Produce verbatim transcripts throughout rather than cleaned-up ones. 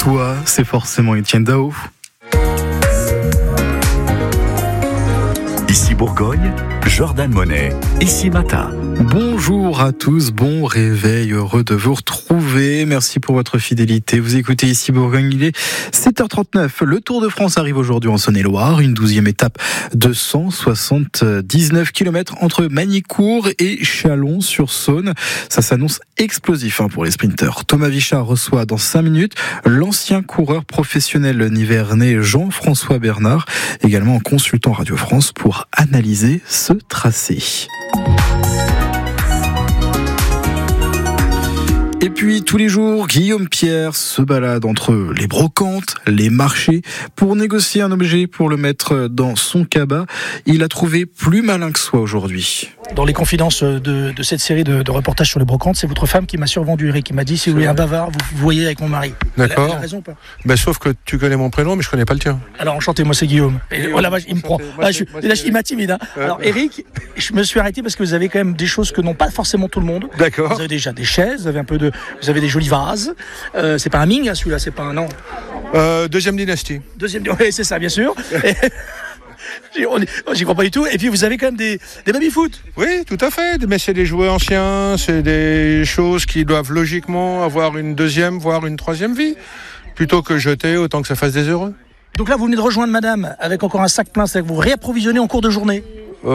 toi, c'est forcément Etienne Dao. Ici Bourgogne, Jordan Monet, Ici Matin. Bonjour à tous, bon réveil, heureux de vous retrouver. Merci pour votre fidélité. Vous écoutez Ici Bourgogne, il est sept heures trente-neuf. Le Tour de France arrive aujourd'hui en Saône-et-Loire, une douzième étape de cent soixante-dix-neuf kilomètres entre Magny-Cours et Chalon-sur-Saône. Ça s'annonce explosif hein, pour les sprinteurs. Thomas Vichard reçoit dans cinq minutes l'ancien coureur professionnel nivernais Jean-François Bernard, également consultant Radio France pour analyser ce tracé. Et puis, tous les jours, Guillaume Pierre se balade entre les brocantes, les marchés, pour négocier un objet, pour le mettre dans son cabas. Il a trouvé plus malin que soi aujourd'hui. Dans les confidences de, de cette série de, de reportages sur les brocantes, c'est votre femme qui m'a survendu, Eric, qui m'a dit si vous voulez un bavard, vous, vous voyez avec mon mari. D'accord. Elle a raison ou pas? Ben, sauf que tu connais mon prénom, mais je connais pas le tien. Alors, enchanté, moi c'est Guillaume. Et, oh la vache, il me prend. Là, je, là, il m'intimide. Hein. Alors, Eric, je me suis arrêté parce que vous avez quand même des choses que n'ont pas forcément tout le monde. D'accord. Vous avez déjà des chaises, vous avez un peu de, vous avez des jolis vases. Euh, c'est pas un Ming, hein, celui-là, c'est pas un non. Euh, deuxième dynastie. Deuxième, oui, c'est ça, bien sûr. Et, j'y crois pas du tout. Et puis vous avez quand même des, des baby-foot. Oui, tout à fait. Mais c'est des jouets anciens, c'est des choses qui doivent logiquement avoir une deuxième, voire une troisième vie. Plutôt que jeter, autant que ça fasse des heureux. Donc là, vous venez de rejoindre madame avec encore un sac plein, c'est-à-dire que vous réapprovisionnez en cours de journée.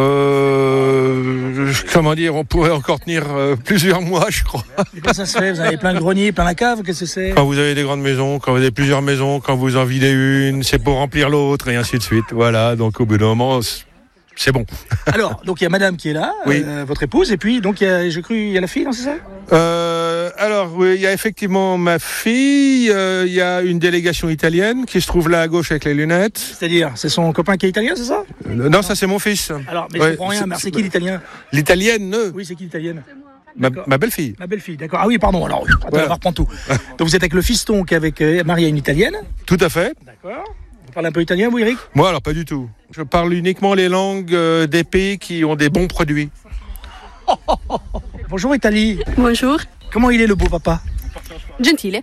Euh, comment dire, on pourrait encore tenir euh, plusieurs mois, je crois. Et comment ça se fait? Vous avez plein de greniers, plein la cave, qu'est-ce que c'est? Quand vous avez des grandes maisons, quand vous avez plusieurs maisons, quand vous en videz une, c'est pour remplir l'autre, et ainsi de suite. Voilà, donc au bout d'un moment, c'est bon. Alors, donc il y a madame qui est là, oui. euh, votre épouse, et puis, donc, il y a, j'ai cru, il y a la fille, non, c'est ça? Euh, alors, oui, il y a effectivement ma fille, euh, il y a une délégation italienne qui se trouve là à gauche avec les lunettes. C'est-à-dire, c'est son copain qui est italien, c'est ça? euh, Non, ça c'est mon fils. Alors, mais ouais, je comprends rien, mais c'est qui l'italien? L'italienne, eux. Oui, c'est qui l'italienne? Ma, ma belle-fille. Ma belle-fille, d'accord. Ah oui, pardon, alors, attends, voilà. On va reprendre tout. Donc vous êtes avec le fiston qui est avec euh, marié à une italienne? Tout à fait. D'accord. Vous parlez un peu italien, vous, Eric? Moi, alors pas du tout. Je parle uniquement les langues euh, des pays qui ont des bons produits. Oh, oh, oh, oh. Bonjour Italie. Bonjour. Comment il est le beau papa? Gentile.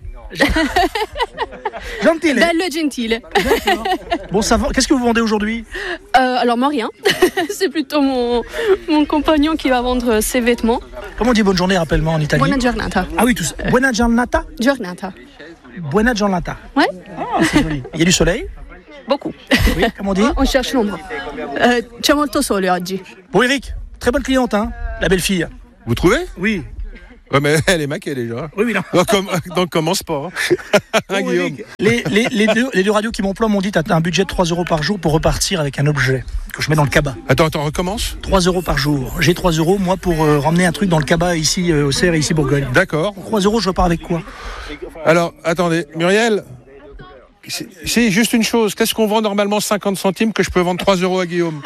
Gentile. Bello e gentile. Bon, ça va. Qu'est-ce que vous vendez aujourd'hui? euh, Alors moi rien. C'est plutôt mon, mon compagnon qui va vendre ses vêtements. Comment on dit bonne journée, rappelle-moi, en italien? Buona giornata. Ah oui, tout ça. Buona giornata. Giornata. Buona giornata. Ouais. Ah, c'est joli. Il y a du soleil? Beaucoup. Oui, comment on dit? On cherche l'ombre. Euh, c'è molto sole oggi. Bon Eric, très bonne cliente, hein, la belle fille. Vous trouvez? Oui. Ouais, mais elle est maquée déjà. Oui, oui, non. Donc, com- donc commence pas. Hein, Bon, Guillaume. Eric, les, les, les, deux, les deux radios qui m'emploient m'ont dit t'as un budget de trois euros par jour pour repartir avec un objet que je mets dans le cabas. Attends, attends, recommence. trois euros par jour. J'ai trois euros, moi, pour euh, ramener un truc dans le cabas ici euh, au Cerf et ici Bourgogne. D'accord. trois euros, je repars avec quoi? Alors, attendez, Muriel, c'est, c'est juste une chose. Qu'est-ce qu'on vend normalement cinquante centimes que je peux vendre trois euros à Guillaume?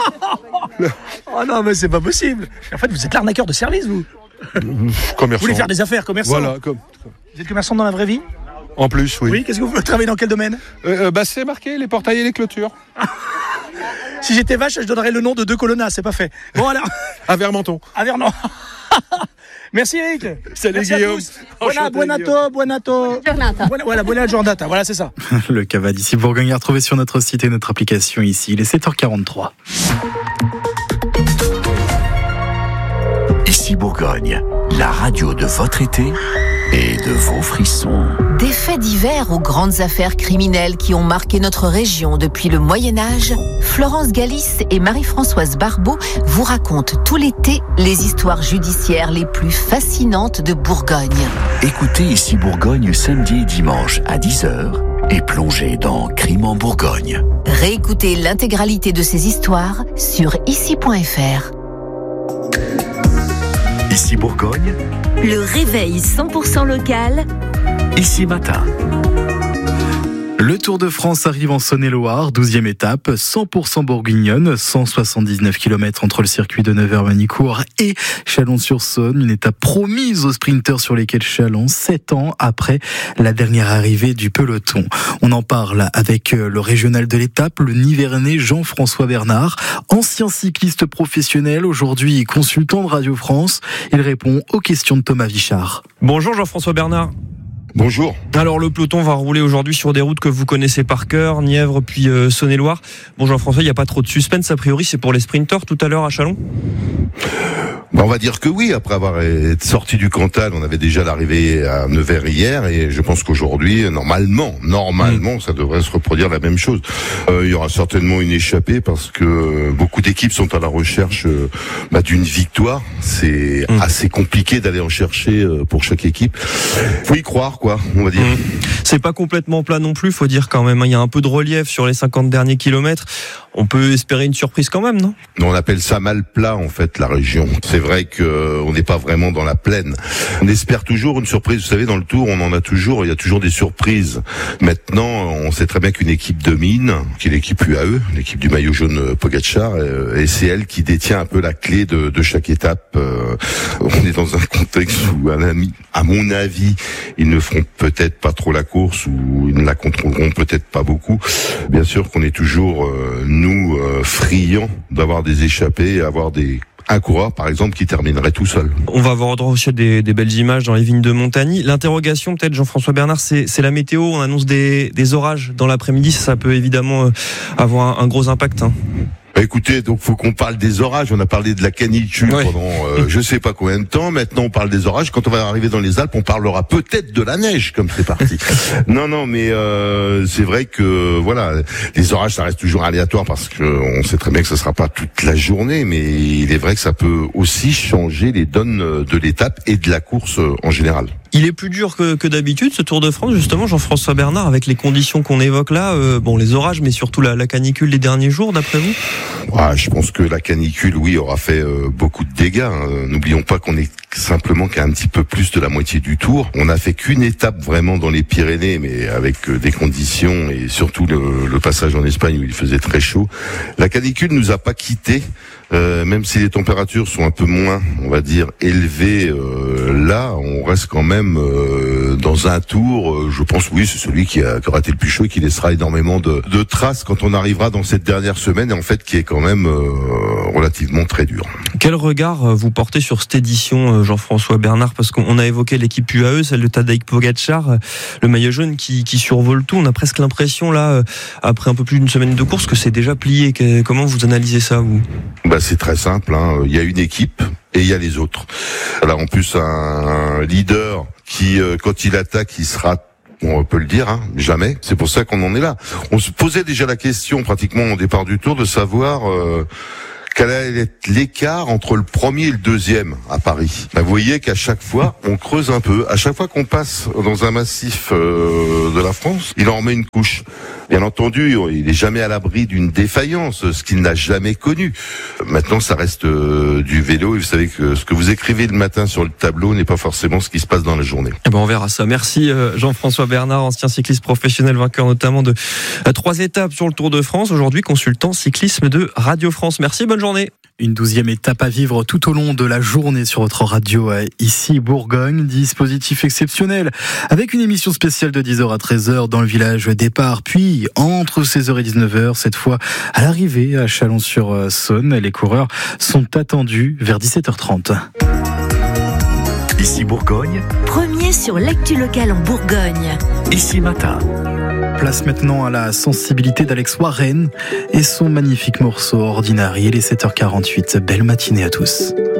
Oh non, mais c'est pas possible. En fait, vous êtes l'arnaqueur de service, vous. Vous Commerçant. voulez faire des affaires, commerçant? Voilà, comme. Vous êtes commerçant dans la vraie vie? En plus, oui. Oui, qu'est-ce que vous travaillez dans quel domaine? Euh, euh, bah, c'est marqué les portails et les clôtures. Si j'étais vache, je donnerais le nom de deux colonnas, c'est pas fait. Bon alors, À Vermenton. à Vernon. Merci Eric. Salut, Merci Guillaume. à tous. Buona, Enchanté, buonato, buonato. Giornata. Buona, voilà, buona giornata, voilà, c'est ça. Le cabas d'Ici Bourgogne est retrouvé sur notre site et notre application ici. Il est sept heures quarante-trois. Ici Bourgogne, la radio de votre été et de vos frissons. Des faits divers aux grandes affaires criminelles qui ont marqué notre région depuis le Moyen-Âge, Florence Galis et Marie-Françoise Barbeau vous racontent tout l'été les histoires judiciaires les plus fascinantes de Bourgogne. Écoutez Ici Bourgogne samedi et dimanche à dix heures et plongez dans Crime en Bourgogne. Réécoutez l'intégralité de ces histoires sur ici point f r. Ici Bourgogne, Le réveil cent pour cent local. Ici Matin. Le Tour de France arrive en Saône-et-Loire, douzième étape, cent pour cent bourguignonne, cent soixante-dix-neuf kilomètres entre le circuit de Nevers-Magny-Cours et Chalon-sur-Saône, une étape promise aux sprinteurs sur les quais de Chalon, sept ans après la dernière arrivée du peloton. On en parle avec le régional de l'étape, le Nivernais Jean-François Bernard, ancien cycliste professionnel, aujourd'hui consultant de Radio France. Il répond aux questions de Thomas Vichard. Bonjour Jean-François Bernard. Bonjour. Alors le peloton va rouler aujourd'hui sur des routes que vous connaissez par cœur, Nièvre puis euh, Saône-et-Loire. Bon Jean-François, il n'y a pas trop de suspense, a priori c'est pour les sprinteurs tout à l'heure à Châlons ? On va dire que oui, après avoir été sorti du Cantal, on avait déjà l'arrivée à Nevers hier, et je pense qu'aujourd'hui, normalement, normalement, mmh. ça devrait se reproduire la même chose. Euh, il y aura certainement une échappée parce que beaucoup d'équipes sont à la recherche euh, bah, d'une victoire. C'est mmh. assez compliqué d'aller en chercher euh, pour chaque équipe. Faut y croire, quoi, on va dire. Mmh. C'est pas complètement plat non plus, faut dire quand même. Il y a un peu de relief sur les cinquante derniers kilomètres. On peut espérer une surprise quand même, non ? On appelle ça mal plat, en fait, la région. C'est vrai qu'on n'est pas vraiment dans la plaine. On espère toujours une surprise. Vous savez, dans le Tour, on en a toujours. Il y a toujours des surprises. Maintenant, on sait très bien qu'une équipe domine, qui est l'équipe U A E, l'équipe du maillot jaune Pogacar, et c'est elle qui détient un peu la clé de, de chaque étape. On est dans un contexte où, à mon avis, ils ne feront peut-être pas trop la course, ou ils ne la contrôleront peut-être pas beaucoup. Bien sûr qu'on est toujours... Euh, nous euh, friands d'avoir des échappées et avoir des un coureur par exemple qui terminerait tout seul. On va avoir droit aussi à des, des belles images dans les vignes de Montagny. L'interrogation peut-être Jean-François Bernard, c'est, c'est la météo. On annonce des, des orages dans l'après-midi, ça peut évidemment euh, avoir un, un gros impact, hein. Bah écoutez, donc faut qu'on parle des orages. On a parlé de la canicule ouais. pendant euh, je sais pas combien de temps. Maintenant, on parle des orages. Quand on va arriver dans les Alpes, on parlera peut-être de la neige, comme c'est parti. non, non, mais euh, c'est vrai que voilà, les orages, ça reste toujours aléatoire parce que on sait très bien que ça sera pas toute la journée, mais il est vrai que ça peut aussi changer les donnes de l'étape et de la course en général. Il est plus dur que, que d'habitude ce Tour de France, justement, Jean-François Bernard, avec les conditions qu'on évoque là, euh, bon, les orages, mais surtout la, la canicule des derniers jours, d'après vous ? Ouais, je pense que la canicule, oui, aura fait euh, beaucoup de dégâts. Hein. N'oublions pas qu'on est simplement qu'à un petit peu plus de la moitié du Tour. On n'a fait qu'une étape vraiment dans les Pyrénées, mais avec euh, des conditions et surtout le, le passage en Espagne où il faisait très chaud. La canicule nous a pas quittés. Euh, même si les températures sont un peu moins, on va dire, élevées, euh, là, on reste quand même euh, dans un tour, euh, je pense, oui, c'est celui qui, a, qui aura été le plus chaud et qui laissera énormément de, de traces quand on arrivera dans cette dernière semaine, et en fait, qui est quand même euh, relativement très dur. Quel regard vous portez sur cette édition, Jean-François Bernard ? Parce qu'on a évoqué l'équipe U A E, celle de Tadej Pogacar, le maillot jaune qui, qui survole tout. On a presque l'impression, là, après un peu plus d'une semaine de course, que c'est déjà plié. Comment vous analysez ça, vous ? Bah, c'est très simple, hein. Il y a une équipe et il y a les autres. Alors en plus un, un leader qui, euh, quand il attaque, il sera, on peut le dire, hein, jamais. C'est pour ça qu'on en est là. On se posait déjà la question pratiquement au départ du Tour de savoir euh, quel allait être l'écart entre le premier et le deuxième à Paris. Ben, vous voyez qu'à chaque fois, on creuse un peu. À chaque fois qu'on passe dans un massif euh, de la France, il en remet une couche. Bien entendu, il n'est jamais à l'abri d'une défaillance, ce qu'il n'a jamais connu. Maintenant, ça reste euh, du vélo, et vous savez que ce que vous écrivez le matin sur le tableau n'est pas forcément ce qui se passe dans la journée. Eh ben, on verra ça. Merci euh, Jean-François Bernard, ancien cycliste professionnel, vainqueur notamment de euh, trois étapes sur le Tour de France. Aujourd'hui, consultant cyclisme de Radio France. Merci, bonne journée. Une douzième étape à vivre tout au long de la journée sur votre radio ici Bourgogne. Dispositif exceptionnel avec une émission spéciale de dix heures à treize heures dans le village départ. Puis entre seize heures et dix-neuf heures, cette fois à l'arrivée à Chalon-sur-Saône. Les coureurs sont attendus vers dix-sept heures trente. Ici Bourgogne. Premier sur l'actu locale en Bourgogne. Ici Matin. Place maintenant à la sensibilité d'Alex Warren et son magnifique morceau Ordinary. Il est sept heures quarante-huit. Belle matinée à tous.